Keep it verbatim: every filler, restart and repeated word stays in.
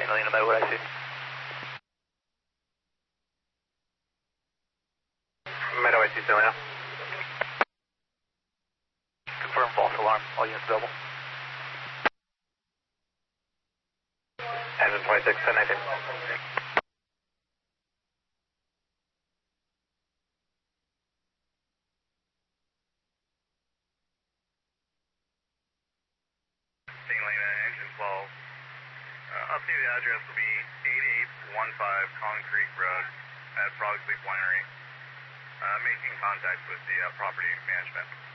million about what I see. Meadow, I see Selena. Confirm false alarm, all units available. Engine twenty-six, ten nineteen. Selena, engine twelve. Uh, updated address will be eighty-eight fifteen Collin Creek Road at Frog Sleep Winery. Uh, making contact with the uh, property management.